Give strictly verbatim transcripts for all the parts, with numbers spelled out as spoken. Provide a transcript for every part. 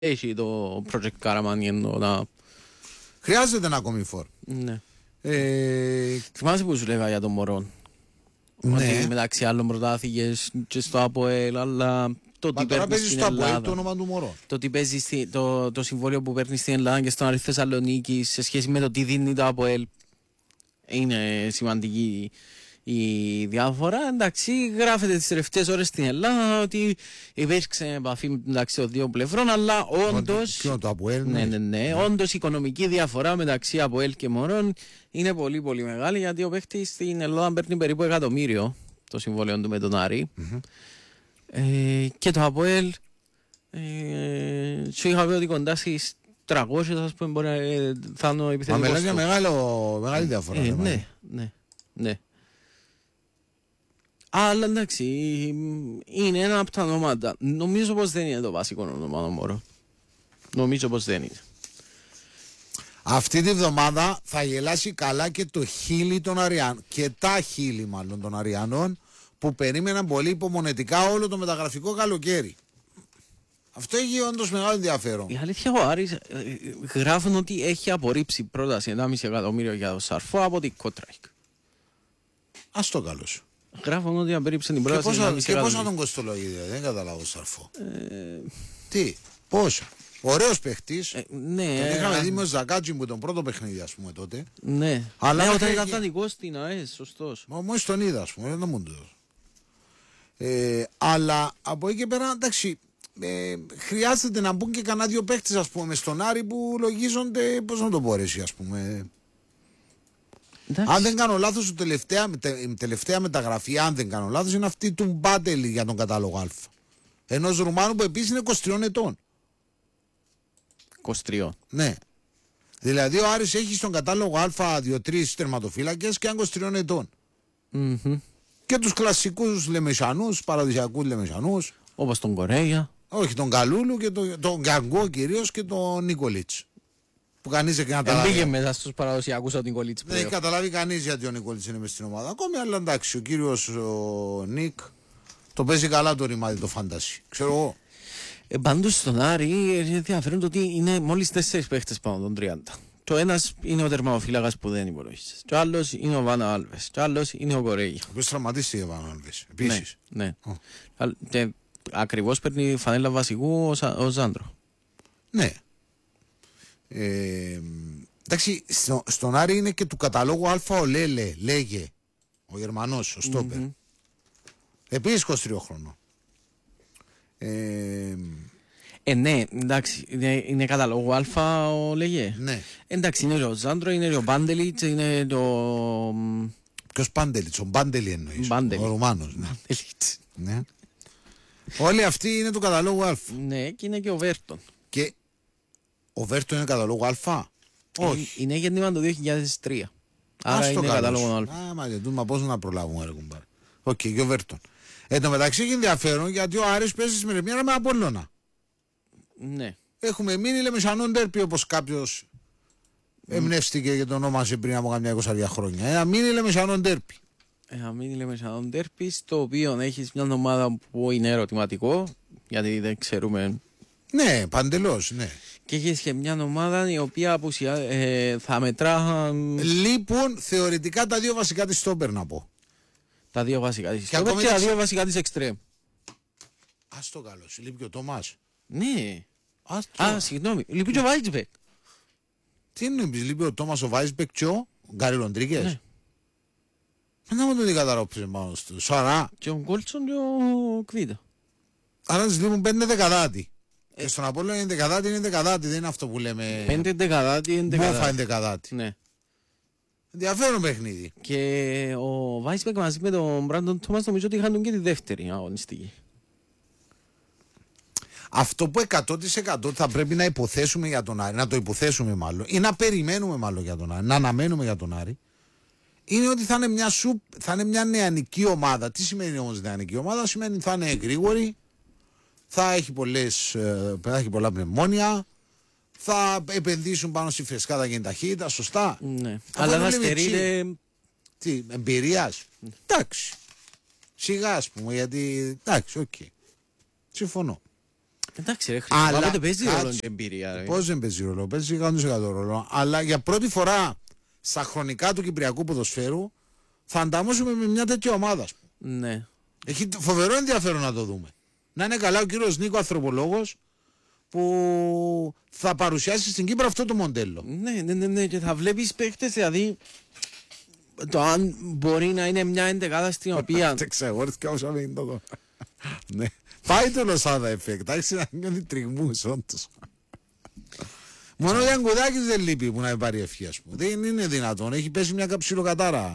έχει το project Karamanian να... Χρειάζεται ένα ακόμη φόρ. Ναι. Ε... Θυμάσαι που σου λέγα για τον Μωρόν. Ναι. Ότι μεταξύ άλλων προτάθηκες και στο ΑΠΟΕΛ, αλλά το ότι παίρνει στην στο Ελλάδα. ΑΠΟΕΛ το όνομα του Μωρόν. Το ότι παίζει στη, το, το συμβόλαιο που παίρνει στην Ελλάδα και στον Άρη Θεσσαλονίκη σε σχέση με το τι δίνει το ΑΠΟΕΛ. Είναι σημαντική η διάφορα. Εντάξει, γράφεται τις τελευταίες ώρες στην Ελλάδα ότι υπήρξε επαφή μεταξύ των δύο πλευρών, αλλά όντως. Ποιο το ΑΠΟΕΛ, ναι, ναι, ναι. Όντως η οικονομική διαφορά μεταξύ ΑΠΟΕΛ και Μωρόν είναι πολύ πολύ μεγάλη, γιατί ο παίχτης στην Ελλάδα παίρνει περίπου εκατομμύριο το συμβόλαιο του με τον Άρη. Mm-hmm. Ε, και το ΑΠΟΕΛ ε, σου είχα πει ότι κοντά στις τριακόσιες, ας πούμε, μπορεί να ε, θα είναι ο επιθετικός. Μα μιλάς για μεγάλη διαφορά. Ε, ναι, ναι, ναι. Αλλά εντάξει, είναι ένα από τα ονόματα. Νομίζω πως δεν είναι το βασικό όνομα Μωρό. Νομίζω πως δεν είναι. Αυτή τη βδομάδα θα γελάσει καλά και το χείλη των Αριανών, και τα χείλη μάλλον των Αριανών, που περίμεναν πολύ υπομονετικά όλο το μεταγραφικό καλοκαίρι. Αυτό έχει όντως μεγάλο ενδιαφέρον. Η αλήθεια, ο Άρης ε, γράφουν ότι έχει απορρίψει πρόταση ενάμιση εκατομμύριο για το Σαρφό από την Κότραϊκ. Ας το καλώς. Γράφουν ότι απορρίψε την πρόταση. Και πόσα, και πόσα τον κοστολογεί, δηλαδή, δεν καταλάβω Σαρφό. Ε... Τι, πόσα. Ωραίος παίχτης. Ε, ναι. Τον είχαμε δει με ο Ζακάτσι που τον πρώτο παιχνίδι, ας πούμε, τότε. Ναι. Αλλά ναι, όταν όταν είχε... ήταν δικός στην ΑΕΣ, σωστός. Μα μόλις τον είδα, ας πούμε, δεν μου το ε, αλλά από εκεί και πέρα, εντάξει, ε, χρειάζεται να μπουν και κανένα δύο παίχτες, ας πούμε, στον Άρη που λογίζονται, πώς να το πω, εσύ, ας πούμε. Εντάξει. Αν δεν κάνω λάθος, η τελευταία, τελευταία μεταγραφή, αν δεν κάνω λάθος, είναι αυτή του Μπάντελη για τον κατάλογο Α. Ενός Ρουμάνου που επίσης είναι είκοσι τριών ετών. είκοσι τρία. Ναι. Δηλαδή ο Άρης έχει στον κατάλογο Α δύο τρεις τερματοφύλακες και είκοσι τριών ετών. Mm-hmm. Και τους κλασικούς Λεμεσανούς, παραδοσιακούς Λεμεσανούς. Όπως τον Κορέια. Όχι, τον Καλούλου και τον, τον Γκαγκό κυρίως και τον Νίκολιτς. Που κανείς δεν καταλάβει. Μπήκε μέσα στους παραδοσιακούς ο Νίκολιτς. Δεν έχει καταλάβει κανείς γιατί ο Νίκολιτς είναι μες στην ομάδα. Ακόμη, αλλά εντάξει, ο κύριος ο Νίκ το παίζει καλά το ρημάδι το φάντασι. Ξέρω εγώ. Ε, πάντως στον Άρη ενδιαφέρον το ότι είναι μόλις τέσσερις παίχτες πάνω των τριάντα. Το ένας είναι ο τερματοφύλακας που δεν υπολογίζεις. Το άλλος είναι ο Βάνα Άλβες. Το άλλος είναι ο Κορέγια. Ο οποίος τραυματίστηκε ο Βάνα Άλβες. Επίσης. Ναι, ναι. Oh. Και ακριβώς παίρνει φανέλα βασικού ο, ο Ζάντρο. Ναι. Ε, εντάξει, στο, στον Άρη είναι και του καταλόγου Α ο Λέλε, λέγε. Ο Γερμανός, ο Στόπερ. Mm-hmm. Επίσης είκοσι τρία χρονών. Ε, ε, ναι, εντάξει, είναι, είναι καταλόγου Α ο Λέγε. Ναι. Εντάξει, είναι ο Ζάντρο, είναι ο Μπάντελιτς, είναι το... Ποιος Μπάντελιτς, ο Μπάντελι εννοείς, Μπάντελι. Ο Ρουμάνος. Ναι. Ναι. Όλοι αυτοί είναι του καταλόγου Α. Ναι, και είναι και ο Βέρτον. Και ο Βέρτον είναι καταλόγου Α. Όχι. Είναι γέννημα το δύο χιλιάδες τρία. Άρα είναι κατάλογο Α. Α, μα γιατί, μα πώς να προλάβουμε ρε κουμπάρε. Οκ, okay, και ο Βέρτον. Εν τω μεταξύ έχει ενδιαφέρον γιατί ο Άρης παίζει στη Μερεμιέρα με Απόλλωνα. Ναι. Έχουμε μείνει Λεμεσανόν ντέρπι, όπως κάποιος mm. εμπνεύστηκε και το ονόμασε πριν από καμιά είκοσι χρόνια. Ένα μείνει Λεμεσανόν ντέρπι. Ένα μείνει Λεμεσανόν ντέρπι, στο οποίο έχεις μια ομάδα που είναι ερωτηματικό, γιατί δεν ξέρουμε. Ναι, παντελώς, ναι. Και έχεις και μια ομάδα η οποία απουσια... ε, θα μετρά. Λείπουν θεωρητικά τα δύο βασικά της στόπερ, να πω. Τα δύο βασικά της στόπερ και, και τα δύο βασικά της εξτρέμ. Ας το καλώς, λείπει ο Τόμας. Ναι. Ας το... Α, συγγνώμη, λείπει και ο Βάιτσμπεκ. Τι εννοείς, λείπει ο Τόμας, ο Βάιτσμπεκ και ο Γκάρι Λοντρίκες. Ναι. Να μου το δει καταρρόψε πάνω στο Σαρά. Και ο Γκόλτσον και ο Κβίτα. Άρα τις λείπουν πέντε δεκαδάτη. Ε, και στον Απόλλωνα είναι δεκαδάτη, είναι δεκαδάτη, δεν είναι αυτό που λέμε. Πέντε δεκαδάτη είναι δεκαδάτη. Μόφα είναι δεκαδάτη. Ναι. Ενδιαφέρον παιχνίδι. Και ο Βάισμπεκ μαζί με τον Μπράντον Τόμας νομίζω ότι είχαν και τη δεύτερη αγωνιστική. Αυτό που εκατό τοις εκατό θα πρέπει να υποθέσουμε για τον Άρη, να το υποθέσουμε μάλλον, ή να περιμένουμε μάλλον για τον Άρη, να αναμένουμε για τον Άρη, είναι ότι θα είναι μια, σουπ, θα είναι μια νεανική ομάδα. Τι σημαίνει όμως νεανική ομάδα? Σημαίνει θα είναι γρήγορη, θα έχει, πολλές, θα έχει πολλά πνευμόνια, θα επενδύσουν πάνω στη φρεσκάδα και την ταχύτητα, σωστά. Ναι. Αλλά θα στερείται. Τι, εμπειρίας. Mm. Εντάξει. Σιγά, ας πούμε, γιατί. Εντάξει, οκ. Okay. Συμφωνώ. Εντάξει, ρε Χρήστο, κάποτε παίζει ρόλο και εμπειρία. Πώς δεν παίζει ρόλο, παίζει εκατό τοις εκατό ρόλο. Αλλά για πρώτη φορά στα χρονικά του κυπριακού ποδοσφαίρου θα ανταμώσουμε με μια τέτοια ομάδα. Ναι. Έχει φοβερό ενδιαφέρον να το δούμε. Να είναι καλά ο κύριος Νίκο, ανθρωπολόγος, που θα παρουσιάσει στην Κύπρο αυτό το μοντέλο. Ναι, ναι, ναι, ναι. Και θα βλέπεις παίχτες, δηλαδή το αν μπορεί να είναι μια εντεκάδα στην οποία. Δεν ξέρω, και όσα με είναι το. Ναι. Πάει το Λοσάδα εφέκτ, άρχισε να νιώθει τριγμούς όντως. Μόνο ο Γιανκουδάκης δεν λείπει που να πάρει ευχή, ας πούμε. Δεν είναι δυνατόν, έχει πέσει μια καψιλοκατάρα.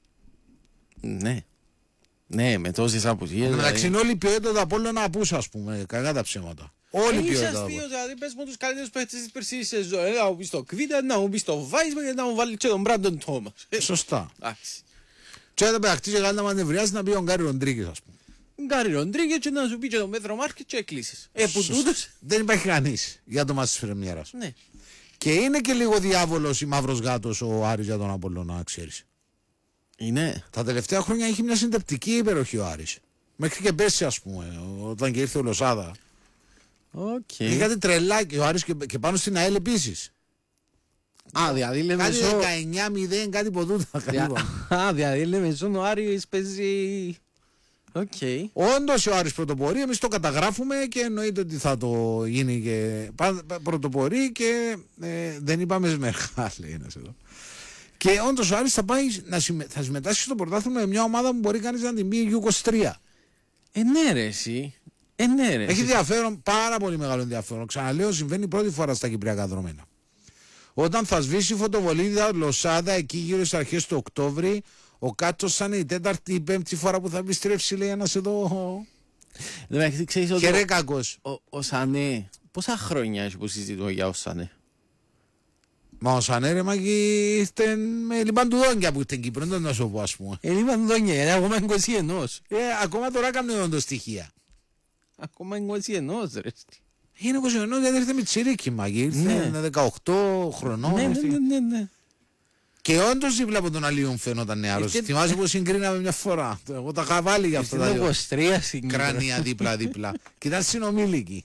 Ναι. Ναι, με τόσες απουσίες. Εντάξει, είναι όλη η ποιότητα από όλα να απούσα, ας πούμε, κακά τα ψέματα. Όλη η ποιότητα. Είσαι αστείος, δηλαδή πες μου τους καλύτερους παίχτες της περσίνης σεζόν. Να μου πεις το Κβίτα, να μου πεις το Βάισμαν και να μου βάλει και τον Μπράντον Τόμας. Σωστά. Εντάξει. Και όταν παιχτεί και κάνει να μανευριάζει να πει ο Γκάρι Ροντρίγκες, ας πούμε. Γκάρι Ροντρίγκες και να σου πει και τον Μέτρο Μάρκετ και κλείσεις. Ε, που τούτος. Δεν υπάρχει κανείς για το μας της Πρεμιέρας. Ναι. Και είναι και λίγο διάβολος ή μαύρος γάτος ο Άρης για τον Απόλλωνα, να ξέρεις. Είναι. Τα τελευταία χρόνια είχε μια συντεπτική υπεροχή ο Άρης. Μέχρι και πέρσι, ας πούμε, όταν και ήρθε ο Λοσάδα. Οκ. Είχε κάτι τρελάκι ο Άρης και, και πάνω στην ΑΕΛ επίσης. Α, δηλαδή λέμε Κάτι ζω... δεκαεννιά μηδέν, κάτι ποτούτα. Δια... Α, δηλαδή λέμε ζω ο Άρης παίζει... Οκ. Okay. Όντως ο Άρης πρωτοπορεί, εμείς το καταγράφουμε και εννοείται ότι θα το γίνει και πρωτοπορεί και ε, δεν είπαμε σμερχά, λέει ένας εδώ. Και όντως ο Άρης θα, πάει να συμμε... θα συμμετάσχει στο πρωτάθλημα με μια ομάδα που μπορεί κανείς να την πει γιου είκοσι τρία. Ε, ναι ρε εσύ. Ε, ναι, ρε. Έχει ενδιαφέρον, πάρα πολύ μεγάλο ενδιαφέρον. Ξαναλέω, συμβαίνει πρώτη φορά στα κυπριακά δρομένα. Όταν θα σβήσει η φωτοβολίδα Λοσάδα εκεί γύρω στις αρχές του Οκτώβρη, ο Κάτσος θα είναι η τέταρτη ή πέμπτη φορά που θα επιστρέψει, λέει ένας εδώ. Δηλαδή, ξέρεις ότι Χερέ κακός. Ο, ο Σανέ, πόσα χρόνια έχει που συζητούμε για ο Σανέ. Μα ο Σανέ ρε μαγί ήρθε με λιμπαντουδόνια που ήρθε στην Κύπρο, δεν να σου πω, ας πούμε. Ε, λιμπαντουδόνια, γιατί ακόμα είκοσι ένα. Ε, ακόμα τώρα κάνουν όντως στοιχεία. Ακόμα είκοσι ένα, ρε. Είναι είκοσι ένα γιατί ήρθε με τσιρίκι μαγί, ήρθε Ναι. δεκαοκτώ χρονών. Ναι, ναι, ήρθε. ναι, ναι, ναι. Και όντως δίπλα από τον Αλίον φαίνονταν νεαρός. Ήρθε- Θυμάσαι πως συγκρίναμε μια φορά. Εγώ τα είχα βάλει για αυτά τα Στην δύο είκοσι τρία συγκεκριμένα. κράνια δίπλα-δίπλα. Και ήταν συνομήλικοι.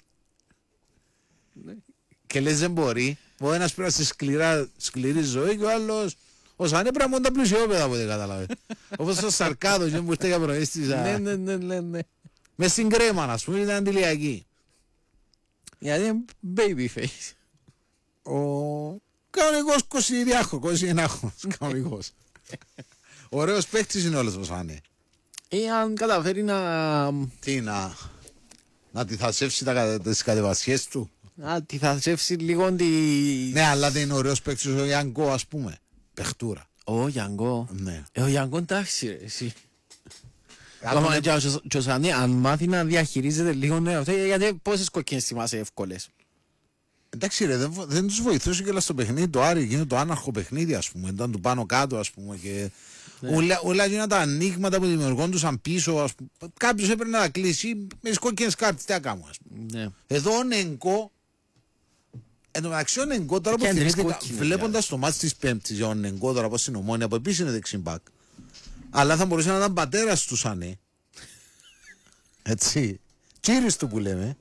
Και λες δεν μπορεί. Ο ένας πήρε στη σκληρά, σκληρή ζωή και ο άλλος. Ο Σανέ πρέπει να μόντα πλουσιόπαιδα από ό,τι κατάλαβε. Όπως το Σαρκάδο και που ήρθε για πρωί στις. Ναι, ναι, ναι, ναι, ναι. Μες στην κρέμα, ας πούμε, ήταν αντιλιακή. Γιατί είναι baby face. Ο κανονικός εικοσιδυάχρονος, είκοσι ενάχρονος κανονικός. Ωραίος παίκτης είναι όλος ο Σανέ. Ή αν καταφέρει να... Τι να... Να τη θασεύσει τα, τις κατεβασιές του. να τη θα σέψει λίγο τη... Ναι, αλλά δεν είναι ωραίος παίκτης ο Ιανγκό, ας πούμε. Παιχτούρα. Ο Γιάνγκο. Ναι. Ε, ο Γιάνγκο εντάξει ρε εσύ. Άτομα- Ακόμα και ο- και ο Σανέ αν μάθει να διαχειρίζεται λίγο ναι, αυτό, γιατί πόσες κοκκίνες θυμάσαι εύκολες. Εντάξει ρε, δεν, βο- δεν τους βοηθούσε και στο παιχνίδι το Άρη, γίνεται το άναρχο παιχνίδι, ας πούμε. Ήταν του πάνω κάτω, ας πούμε. Και όλα, όλα εκείνα τα ανοίγματα που δημιουργόντουσαν πίσω, ας πούμε. Κάποιος έπρεπε να τα κλείσει με τις κόκκινες κάρτες. Τι να κάνω, ας πούμε. Ναι. Εδώ ο Νεγκό. Εν τω μεταξύ ο Νεγκό τώρα που Και τρεις θυμήθηκα, κόκκινες, βλέποντας το μάτς της Πέμπτης για τον Νεγκό τώρα πως είναι Ομόνια, που επίσης είναι δεξιμπάκ. Αλλά θα μπορούσε να ήταν πατέρας του Σανέ. Έτσι. Κύρις του που λέμε.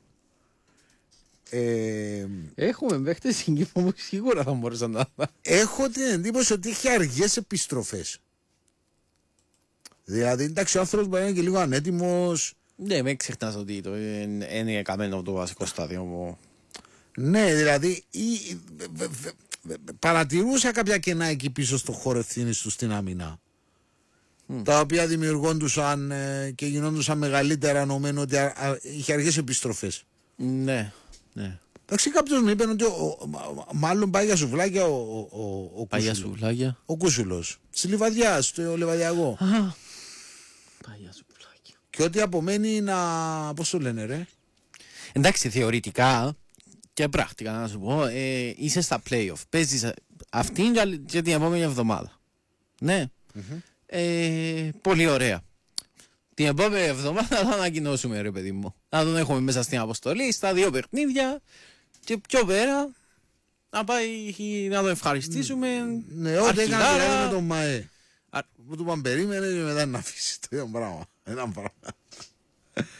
Ε, Έχουμε παίχτες στην Κύπρο που σίγουρα θα μπορούσαν να δουν. έχω την εντύπωση ότι είχε αργές επιστροφές. Δηλαδή, εντάξει, ο άνθρωπος μπορεί να είναι και λίγο ανέτοιμος. Ναι, με ξεχνάς ότι το είναι είναι καμένο το βασικό στάδιο μου. Ναι, δηλαδή, ή, βε- βε- βε- παρατηρούσα κάποια κενά εκεί πίσω στο χώρο ευθύνης του στην άμυνα. Τα οποία δημιουργόντουσαν ε, και γινόντουσαν μεγαλύτερα, νομένου ότι α- α- είχε αργές επιστροφές. Ναι, ναι. Εντάξει, κάποιος μου είπε ότι ο, ο- μα- μάλλον πάει για σουβλάκια ο, ο, ο, ο, Παγιά Κούσουλος. σουβλάκια. Ο Κούσουλος. Στη Λιβαδιά, στο Λιβαδιακό. Α, παγιά σουβλάκια. Και ό,τι απομένει να. Πώς το λένε, ρε. Εντάξει, θεωρητικά και πρακτικά να σου πω, ε, είσαι στα play-off. Παίζεις αυτήν και άλλη- και την επόμενη εβδομάδα. Ναι. Ε, πολύ ωραία. Την επόμενη εβδομάδα θα ανακοινώσουμε, ρε παιδί μου. Να τον έχουμε μέσα στην αποστολή, στα δύο παιχνίδια και πιο πέρα να πάει να τον ευχαριστήσουμε. Ναι, ό,τι έκανε αρχιδάρα. δηλαδή με τον ΜΑΕ. Α- Που του παν περίμενε και μετά να αφήσει το ίδιο πράγμα. Ένα πράγμα.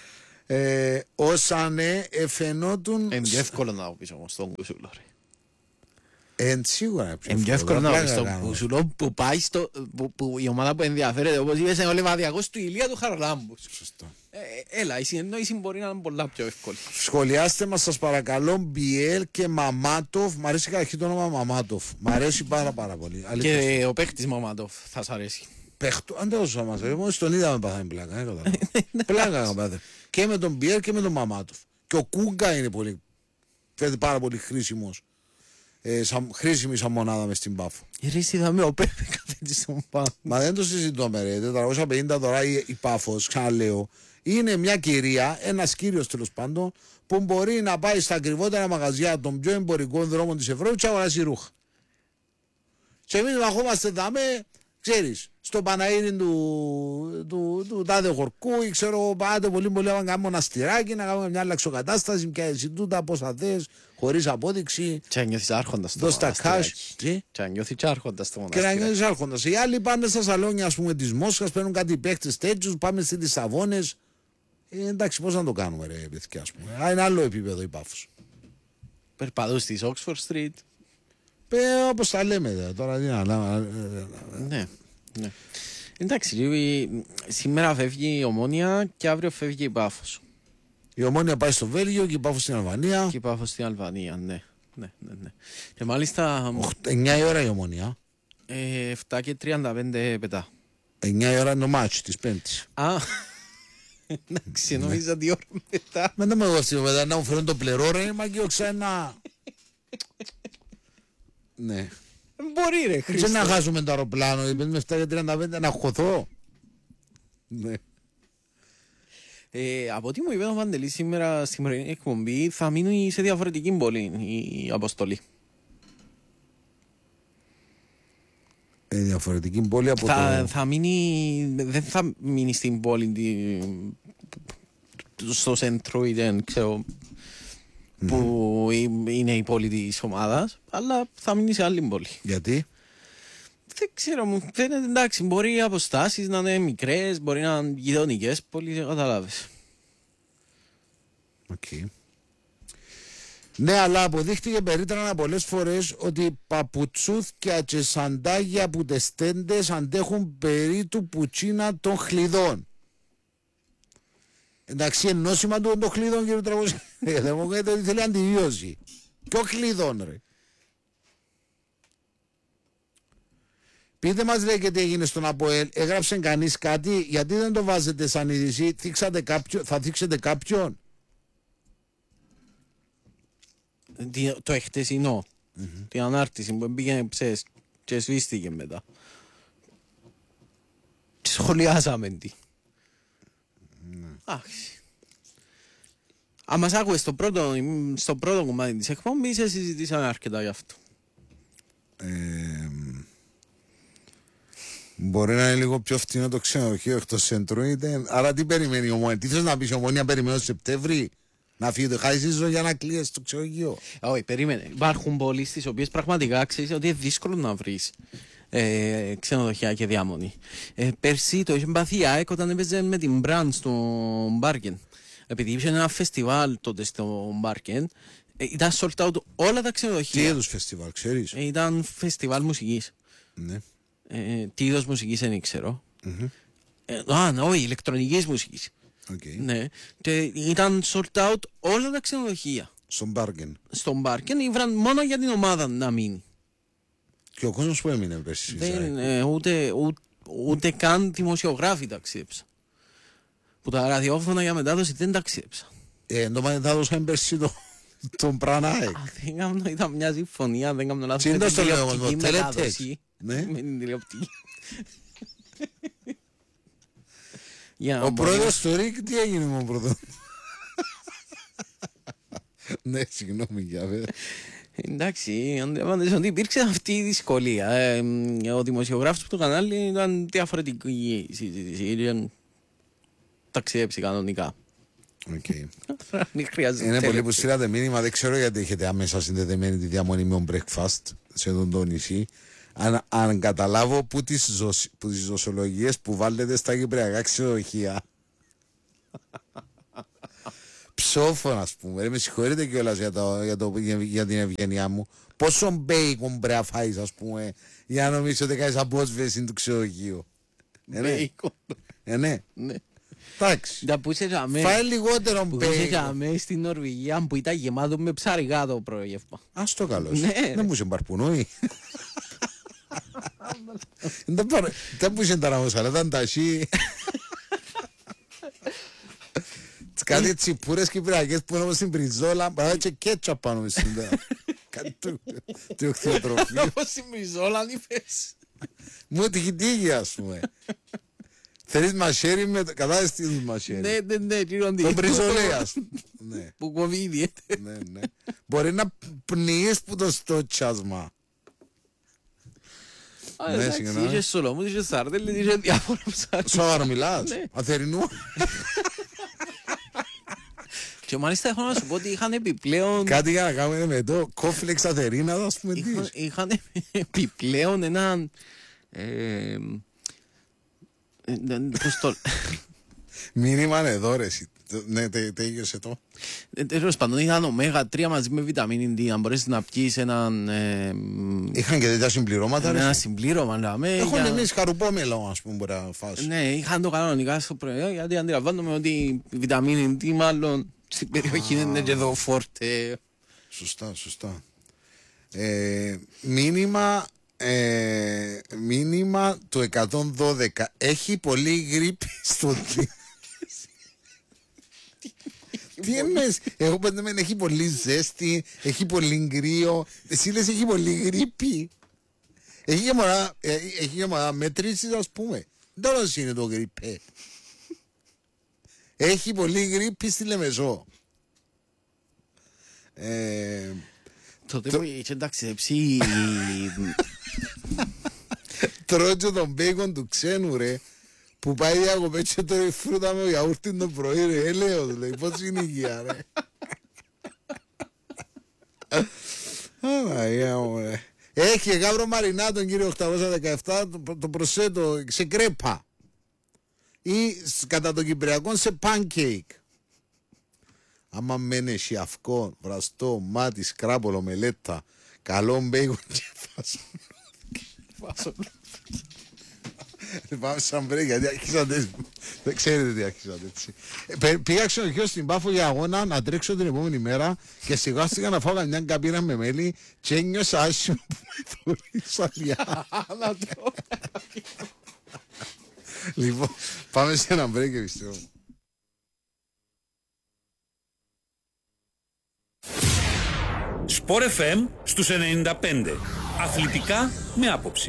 Ε, όσα ναι, εφαινότουν. Είναι πιο εύκολο να πεις όμως στον Κουσούλο. Εν σίγουρα. Είναι πιο εύκολο να πεις στον Κουσούλο που πάει στο. Που, που η ομάδα που ενδιαφέρεται, όπως είπες, είναι ο Λεβαδιακός του Ηλία του Χαραλάμπους. Σωστό. Ε, έλα, η συνεννόηση μπορεί να είναι πολλά πιο εύκολη. Σχολιάστε μας σας παρακαλώ Μπιέλ και Μαμάτοφ. Μ' αρέσει καταρχήν το όνομα Μαμάτοφ. Μ' αρέσει πάρα πάρα πολύ. Αλήθεια. Και ο παίχτης Μαμάτοφ θα σ' αρέσει. Παίχτο, αν δεν μας αρέσει. Μόλις τον είδαμε πάθαμε πλάκα. ε, πλάκα πάθαμε. Και με τον Μπιέλ και με τον Μαμάτοφ. Και ο Κούγκα είναι πολύ, φαίνεται πάρα πολύ χρήσιμος. Ε, σαν, χρήσιμη σαν μονάδα μες στην Πάφο. Η ρίση είδαμε ο Πέπε καφέτη στον Πάφο. Μα δεν το συζητούμε ρε. τετρακόσια πενήντα δωρά η, η Πάφος, ξαναλέω. Είναι μια κυρία, ένας κύριος τέλος πάντων, που μπορεί να πάει στα ακριβότερα μαγαζιά των πιο εμπορικών δρόμων της Ευρώπης και αγοράσει ρούχα. Και εμείς μαχόμαστε δάμε, ξέρεις, στο Παναήρι του, του, του τάδε χορκού ή ξέρω πάτε πολύ πολύ να κάνουμε μοναστηράκι, να κάνουμε μια αλλαξοκατάσταση και εσύ τούτα πόσα θες, χωρίς απόδειξη. Και να νιώθεις άρχοντας στο Δώσ' τα μοναστηράκι. cash. Και να νιώθεις άρχοντας στο Και να μοναστηράκι. νιώθεις άρχοντας. Οι άλλοι πάνε στα σαλόνια ας πούμε της Μόσχας, παίρνουν κάτι παίκτες τέτοιους, πάμε στις Λισαβόνες. Ε, εντάξει, πώς να το κάνουμε ρε παιδιά, ας πούμε. Α, είναι άλλο επίπεδο η Πάφος. Περπατούς στη Oxford Street. Ε, όπως τα λέμε δε, τώρα τι να λέμε. Ναι, ναι. Εντάξει, η- σήμερα φεύγει η Ομόνια και αύριο φεύγει η Πάφος. Η Ομόνια πάει στο Βέλγιο και η Πάφος στην Αλβανία. Και η Πάφος στην Αλβανία, ναι. Ναι, ναι, ναι. Και μάλιστα εννιά η ώρα η Ομόνια. ε, επτά και τριάντα πέντε πετά. εννιά η ώρα είναι το μάτσο της Πέμπτης. Α, εντάξει, νόμιζα δύο ώρα μετά. Μετά με εγώ αυτή μετά να μου φέρουν το πλερό ρε, μα και ξανά. Ναι. Μπορεί ρε Δεν Χρήστο. να χάσουμε το αεροπλάνο, με επτά και τριάντα πέντε να χωθώ. Ναι. Ε, από ό,τι μου είπε ο Παντελής σήμερα στη σημερινή εκπομπή θα μείνει σε διαφορετική πόλη η αποστολή. Ε, διαφορετική πόλη από Θα, το... θα μείνει, δεν θα μείνει στην πόλη τη, στο centro ή δεν ξέρω που είναι η πόλη της ομάδας, αλλά θα μείνει σε άλλη πόλη. Γιατί? Δεν ξέρω, μου φαίνεται εντάξει, μπορεί οι αποστάσεις να είναι μικρές, μπορεί να είναι γειτονικές πόλεις, δεν καταλάβεις. Okay. Ναι, αλλά αποδείχτηκε περίτρανα πολλές φορές ότι παπουτσούθκια και σαντάγια που τες τέντες αντέχουν περί του πουτσίνα των χλιδών. Εντάξει, ενώσιμα του των χλιδών, κύριε Τραγωσή. Δεν μου λέτε ότι θέλει αντιβίωση. Ποιο χλιδών, ρε. Πείτε μας λέει και τι έγινε στον ΑΠΟΕΛ. Έγραψε κανείς κάτι, γιατί δεν το βάζετε σαν είδηση. Θίξατε κάποιο, θα θίξετε κάποιον. Τι- Το εχτεσινό, mm-hmm. την ανάρτηση που πήγαινε ψες και σβήστηκε μετά. Και σχολιάσαμε τι. Άχι. Αν μας άκουες στο πρώτο, στο πρώτο κομμάτι της εκπομπής, συζητήσαμε αρκετά γι' αυτό. Ε, μπορεί να είναι λίγο πιο φτηνό το ξενοδοχείο εκτός centro, είτε... Άρα τι περιμένει η Ομόνια, τι θες να πεις η Ομόνια περιμένει το Σεπτέμβρη να φύγει το χάρη season για να κλείσει το ξενοδοχείο. Όχι, περίμενε. Υπάρχουν πόλεις στις οποίες πραγματικά ξέρεις ότι είναι δύσκολο να βρεις ε, ξενοδοχεία και διάμονη. Ε, πέρσι το είχε πάθει η ΑΕΚ όταν έπαιζε με την Μπραντ στο Μπάρκεν. Επειδή είχε ένα φεστιβάλ τότε στο Μπάρκεν, ε, ήταν sold out όλα τα ξενοδοχεία. Τι είδους φεστιβάλ, ξέρεις. Ε, ήταν φεστιβάλ μουσικής. Ναι. Ε, τι είδος μουσικής δεν ήξερα. Mm-hmm. Ε, α, ναι, όχι, ηλεκτρονικής μουσικής. Okay. Ναι. Και ήταν sold out όλα τα ξενοδοχεία. Στον Μπάργκεν. Στον Μπάρκεν ήβραν μόνο για την ομάδα να μείνει. Και ο κόσμος που έμεινε πέρσι. Δεν, ε, ούτε, ούτε, ούτε καν δημοσιογράφοι ταξίδεψαν. Που τα ραδιόφωνα για μετάδοση δεν ταξίδεψαν. Ε, εν τω μετάδοσαν πέρσι το, τον Πρανάεκ. Α, δεν κάνω, ήταν μια συμφωνία, δεν κάνω λάθος. Τι είναι με το την λέω, τηλεοπτική το μετάδοση. Ναι. Με την τηλεοπτική. Για να Ο μπορεί- πρόεδρος του ΡΙΚ τι έγινε με τον πρόεδρο. Ναι, συγγνώμη για βέβαια. Εντάξει, αντιλαμβάνεσαι ότι υπήρξε αυτή η δυσκολία. Ε, ο δημοσιογράφος του κανάλι ήταν διαφορετική η συζήτηση. Ήταν ταξιδέψει κανονικά. Okay. Μην χρειάζεται Είναι πολύ που τέλειο. στείλατε μήνυμα, δεν ξέρω γιατί έχετε άμεσα συνδεδεμένη τη διαμονή με τον breakfast σε τον το νησί. Αν, αν καταλάβω που τις, ζωσ, που τις ζωσολογίες που βάλετε στα κυπριακά ξενοδοχεία ψόφων, ας πούμε. Ρε, με συγχωρείτε κιόλας για, το, για, το, για, για την ευγενιά μου. Πόσο μπέικον πρέπει να φάεις, ας πούμε, για να νομίσεις ότι κάνεις απόσβεση του ξενοδοχείου. Μπέικον. Ε, ναι. Ναι. Εντάξει. Φάει λιγότερο μπέικον. Που είσαι καμέ στην Νορβηγία που ήταν γεμάτο με ψαρικά το πρόγευμα. Ας το καλώς. Ναι, δεν μου είσαι μπαρπουνούι. Δεν μου είσαι ταραμόσα, αλλά ήταν ταχύ. Κάτι τσιπούρες κυπριακές που είναι όπως στην Πριζόλα, παρά και κέτσαπ πάνω με σήμερα. Κάτι του οκτιοτροφείου. Όπως στην Πριζόλα αν είπες. Μου τύχει τύχει, ας πούμε. Θέλεις μασέρι με... Κατάδες τι είδους μασέρι. Ναι, ναι, ναι, κύριον τον Πριζολέας. Που κοβεί ιδιαίτερα. Ναι, ναι. Μπορεί να πνίεις που το στότσασμα. Ναι, συγγνώμη. Είχε σολόμους, είχε σάρδελες, είχε διάφορα ψάρια. Σοβαρό μιλάς, αθερινού. Και μάλιστα έχω να σου πω ότι είχαν επιπλέον... Κάτι για να κάνουμε με το κόφλεξ αθερίνα, ας πούμε τι. Είχαν επιπλέον έναν... Πώς το... Μήνυμα εδώ ρε εσύ. Ναι, τέλειωσε το. Τέλος πάντων, είχαν ωμέγα τρία μαζί με βιταμίνη D, αν μπορέσεις να πιείς έναν... Είχαν και τέτοια συμπληρώματα ρε. Ένα συμπλήρωμα, λέμε. Έχουν εμείς χαρουπόμελο, ας πούμε, μπορεί να φας. Ναι, είχαν το κανονικά στο προϊόν, γιατί αντιλαμβάνομαι ότι η βιταμίνη D μάλλον στην περιοχή δεν είναι και εδώ φόρτε. Σωστά, σωστά. Μήνυμα... Ε, μήνυμα του εκατόν δώδεκα. Έχει πολύ γρήπη στο δι... Τι εννοείς? Εγώ πέντε μεν έχει πολύ ζέστη, έχει πολύ κρύο. Εσύ λες έχει πολύ γρήπη. Έχει και μωρά, έχει και μωρά μέτρησης, ας πούμε. Τώρα είναι το γρήπε. Έχει πολύ γρήπη στη Λεμεσό. Ε, Τότε που είχε ταξιδέψει... Τρώω και τον μπέικον του ξένου ρε, που πάει διακοπές και τρώει φρούτα με γιαούρτι το πρωί ρε, έλεος λέει, πώς είναι η υγεία ρε. Αναγία μου ρε. Έχει γάβρο μαρινά τον κύριο οκτακόσια δεκαεπτά, το, το προσέτω σε κρέπα ή κατά το κυπριακό σε pancake. Άμα μένει εσύ αυκό, βραστό, μάτι, σκράπολο, μελέτα, καλό μπέικον και φάσον. Πάμε σαν μπρέκ, γιατί άρχισατε έτσι. Δεν ξέρετε τι άρχισατε έτσι. Πήγα ξενοδοχείο στην Πάφο για αγώνα να τρέξω την επόμενη μέρα και σιγάστηκα να φάω καμιά καπίνα με μέλι και ένιωσα άσχημα που με θωρείς αλιά. Λοιπόν, πάμε σε ένα μπρέκ και πιστεύω. Σπορ εφ εμ στους ενενήντα πέντε. Αθλητικά με άποψη.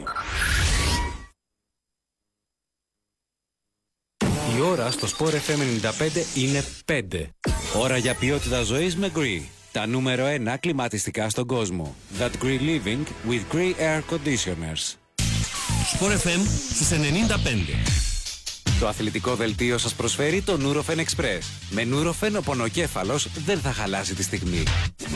Η ώρα στο Sport εφ εμ ενενήντα πέντε είναι πέντε. Ώρα για ποιότητα ζωής με Gree. Τα νούμερο ένα κλιματιστικά στον κόσμο. That Gree Living with Gree Air Conditioners. Sport εφ εμ στους ενενήντα πέντε. Το αθλητικό δελτίο σας προσφέρει το Nurofen Express. Με Nurofen ο πονοκέφαλος δεν θα χαλάσει τη στιγμή.